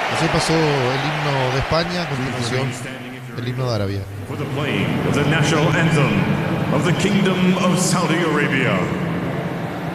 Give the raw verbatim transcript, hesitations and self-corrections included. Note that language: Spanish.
Así pasó el himno de España, a continuación el himno de Arabia. For the playing of the national anthem of the Kingdom of Saudi Arabia.